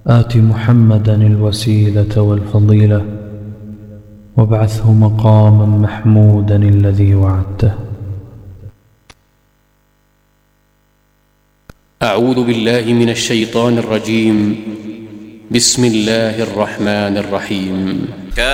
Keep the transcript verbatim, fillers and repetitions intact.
آت محمدا الوسيلة والفضيلة وابعثه مقاما محمودا الذي وعدته. أعوذ بالله من الشيطان الرجيم. بسم الله الرحمن الرحيم.